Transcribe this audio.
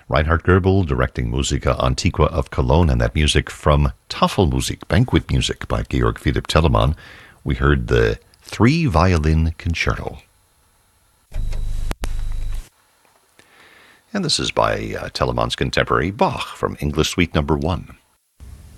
Reinhard Goebel directing Musica Antiqua of Cologne, and that music from Tafelmusik, banquet music by Georg Philipp Telemann. We heard the three-violin concerto. And this is by Telemann's contemporary Bach from English Suite No. 1.